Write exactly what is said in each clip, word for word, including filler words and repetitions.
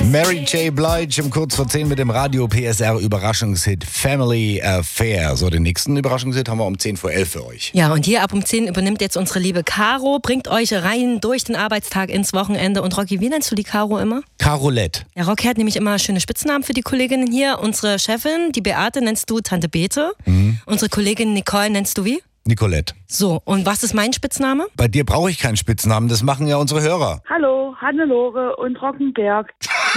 Mary J. Blige im kurz vor zehn mit dem Radio P S R Überraschungshit Family Affair. So, den nächsten Überraschungshit haben wir um zehn vor elf für euch. Ja, und hier ab um zehn übernimmt jetzt unsere liebe Caro, bringt euch rein durch den Arbeitstag ins Wochenende. Und Rocky, wie nennst du die Caro immer? Carolette. Ja, Rocky hat nämlich immer schöne Spitznamen für die Kolleginnen hier. Unsere Chefin, die Beate, nennst du Tante Bete. Mhm. Unsere Kollegin Nicole nennst du wie? Nicolette. So, und was ist mein Spitzname? Bei dir brauche ich keinen Spitznamen, das machen ja unsere Hörer. Hallo, Hannelore und Rockenberg.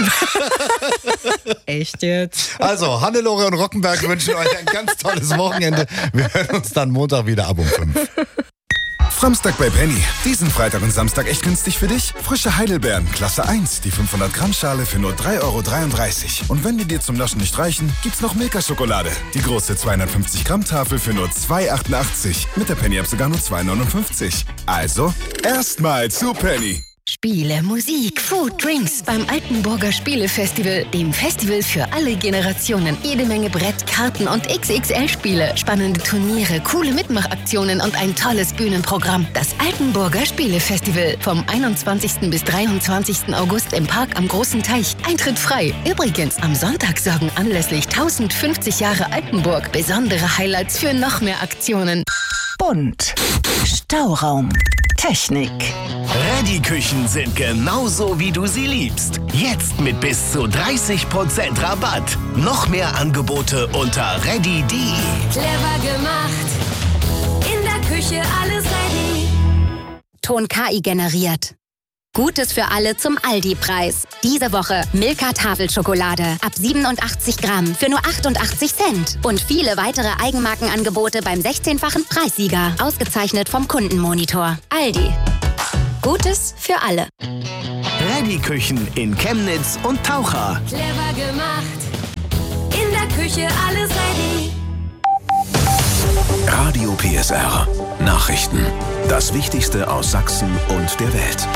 Echt jetzt? Also, Hannelore und Rockenberg wünschen euch ein ganz tolles Wochenende. Wir hören uns dann Montag wieder ab um fünf. Framstag bei Penny. Diesen Freitag und Samstag echt günstig für dich? Frische Heidelbeeren, Klasse eins, die fünfhundert Gramm Schale für nur drei Euro dreiunddreißig. Und wenn die dir zum Naschen nicht reichen, gibt's noch Milka-Schokolade. Die große zweihundertfünfzig Gramm Tafel für nur zwei Euro achtundachtzig. Mit der Penny-App sogar nur zwei Euro neunundfünfzig. Also, erstmal zu Penny. Spiele, Musik, Food, Drinks beim Altenburger Spielefestival, dem Festival für alle Generationen. Jede Menge Brett, Karten und X X L-Spiele, spannende Turniere, coole Mitmachaktionen und ein tolles Bühnenprogramm. Das Altenburger Spielefestival vom einundzwanzigsten bis dreiundzwanzigsten August im Park am Großen Teich. Eintritt frei. Übrigens, am Sonntag sorgen anlässlich tausendfünfzig Jahre Altenburg besondere Highlights für noch mehr Aktionen. Bunt. Stauraum. Technik. Ready-Küchen sind genauso, wie du sie liebst. Jetzt mit bis zu dreißig Prozent Rabatt. Noch mehr Angebote unter ready punkt de. Clever gemacht. In der Küche alles ready. Ton K I generiert. Gutes für alle zum Aldi-Preis. Diese Woche Milka Tafelschokolade ab siebenundachtzig Gramm für nur achtundachtzig Cent. Und viele weitere Eigenmarkenangebote beim sechzehnfachen Preissieger. Ausgezeichnet vom Kundenmonitor. Aldi. Gutes für alle. Ready-Küchen in Chemnitz und Taucher. Clever gemacht. In der Küche alles ready. Radio P S R. Nachrichten. Das Wichtigste aus Sachsen und der Welt.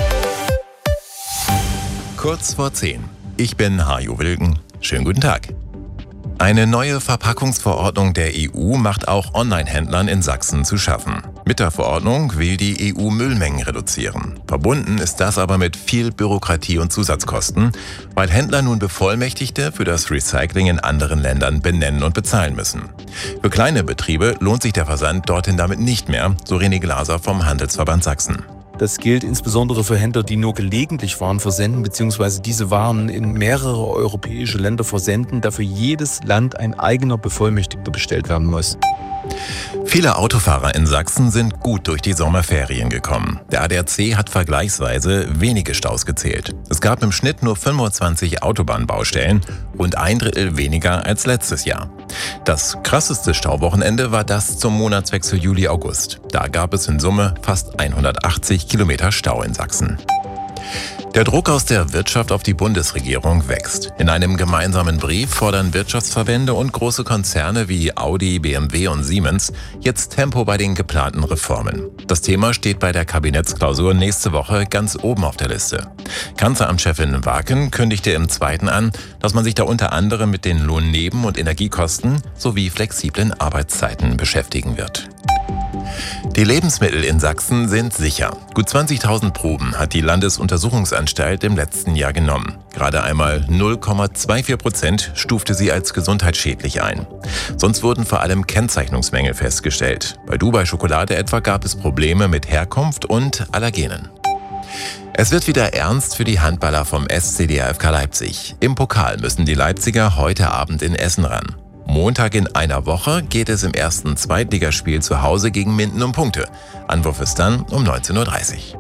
Kurz vor zehn. Ich bin Hajo Wilken. Schönen guten Tag. Eine neue Verpackungsverordnung der E U macht auch Online-Händlern in Sachsen zu schaffen. Mit der Verordnung will die E U Müllmengen reduzieren. Verbunden ist das aber mit viel Bürokratie und Zusatzkosten, weil Händler nun Bevollmächtigte für das Recycling in anderen Ländern benennen und bezahlen müssen. Für kleine Betriebe lohnt sich der Versand dorthin damit nicht mehr, so René Glaser vom Handelsverband Sachsen. Das gilt insbesondere für Händler, die nur gelegentlich Waren versenden bzw. diese Waren in mehrere europäische Länder versenden, da für jedes Land ein eigener Bevollmächtigter bestellt werden muss. Viele Autofahrer in Sachsen sind gut durch die Sommerferien gekommen. Der A D A C hat vergleichsweise wenige Staus gezählt. Es gab im Schnitt nur fünfundzwanzig Autobahnbaustellen, rund ein Drittel weniger als letztes Jahr. Das krasseste Stauwochenende war das zum Monatswechsel Juli-August. Da gab es in Summe fast hundertachtzig Kilometer Stau in Sachsen. Der Druck aus der Wirtschaft auf die Bundesregierung wächst. In einem gemeinsamen Brief fordern Wirtschaftsverbände und große Konzerne wie Audi, B M W und Siemens jetzt Tempo bei den geplanten Reformen. Das Thema steht bei der Kabinettsklausur nächste Woche ganz oben auf der Liste. Kanzleramtschefin Waken kündigte im Zweiten an, dass man sich da unter anderem mit den Lohnneben- und Energiekosten sowie flexiblen Arbeitszeiten beschäftigen wird. Die Lebensmittel in Sachsen sind sicher. Gut zwanzigtausend Proben hat die Landesuntersuchungsanstalt im letzten Jahr genommen. Gerade einmal null Komma vierundzwanzig Prozent stufte sie als gesundheitsschädlich ein. Sonst wurden vor allem Kennzeichnungsmängel festgestellt. Bei Dubai Schokolade etwa gab es Probleme mit Herkunft und Allergenen. Es wird wieder ernst für die Handballer vom S C D F K Leipzig. Im Pokal müssen die Leipziger heute Abend in Essen ran. Montag in einer Woche geht es im ersten Zweitligaspiel zu Hause gegen Minden um Punkte. Anwurf ist dann um neunzehn Uhr dreißig.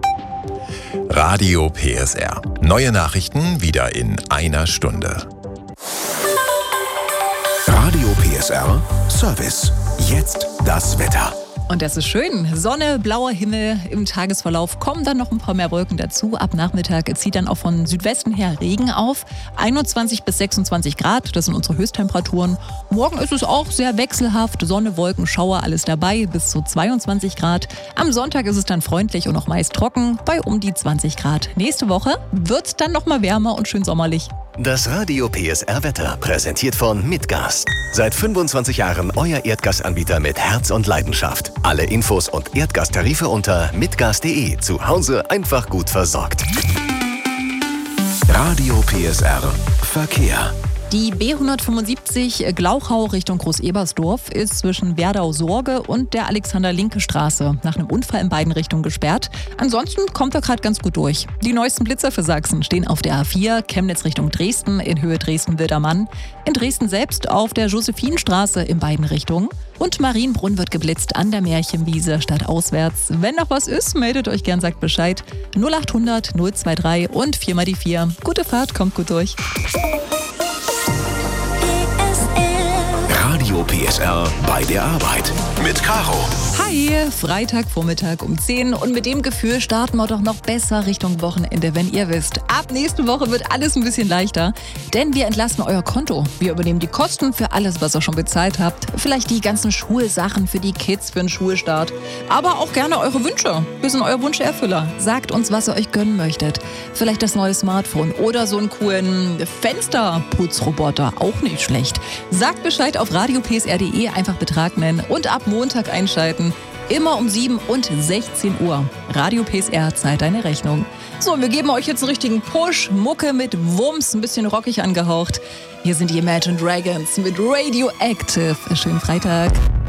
Radio P S R. Neue Nachrichten wieder in einer Stunde. Radio P S R Service. Jetzt das Wetter. Und das ist schön. Sonne, blauer Himmel. Im Tagesverlauf kommen dann noch ein paar mehr Wolken dazu. Ab Nachmittag zieht dann auch von Südwesten her Regen auf. einundzwanzig bis sechsundzwanzig Grad, das sind unsere Höchsttemperaturen. Morgen ist es auch sehr wechselhaft. Sonne, Wolken, Schauer, alles dabei, bis zu zweiundzwanzig Grad. Am Sonntag ist es dann freundlich und auch meist trocken, bei um die zwanzig Grad. Nächste Woche wird es dann noch mal wärmer und schön sommerlich. Das Radio P S R Wetter, präsentiert von Mitgas. Seit fünfundzwanzig Jahren euer Erdgasanbieter mit Herz und Leidenschaft. Alle Infos und Erdgastarife unter mitgas punkt de. Zu Hause einfach gut versorgt. Radio P S R Verkehr. Die B hundertfünfundsiebzig Glauchau Richtung Groß-Ebersdorf ist zwischen Werdau-Sorge und der Alexander-Linke-Straße nach einem Unfall in beiden Richtungen gesperrt. Ansonsten kommt er gerade ganz gut durch. Die neuesten Blitzer für Sachsen stehen auf der A vier, Chemnitz Richtung Dresden in Höhe Dresden-Wildermann. In Dresden selbst auf der Josephinstraße in beiden Richtungen. Und Marienbrunn wird geblitzt an der Märchenwiese stadtauswärts. Wenn noch was ist, meldet euch gern, sagt Bescheid. null achthundert null drei und vier mal die vier. Gute Fahrt, kommt gut durch. Radio P S R bei der Arbeit mit Caro. Hi, Freitagvormittag um zehn und mit dem Gefühl starten wir doch noch besser Richtung Wochenende, wenn ihr wisst. Ab nächste Woche wird alles ein bisschen leichter, denn wir entlasten euer Konto. Wir übernehmen die Kosten für alles, was ihr schon bezahlt habt. Vielleicht die ganzen Schulsachen für die Kids für den Schulstart. Aber auch gerne eure Wünsche. Wir sind euer Wunscherfüller. Sagt uns, was ihr euch gönnen möchtet. Vielleicht das neue Smartphone oder so einen coolen Fensterputzroboter. Auch nicht schlecht. Sagt Bescheid auf radio p s r punkt d e, einfach Betrag nennen und ab Montag einschalten. Immer um sieben und sechzehn Uhr. Radio P S R zahlt deine Rechnung. So, wir geben euch jetzt einen richtigen Push. Mucke mit Wumms, ein bisschen rockig angehaucht. Hier sind die Imagine Dragons mit Radioactive. Schönen Freitag.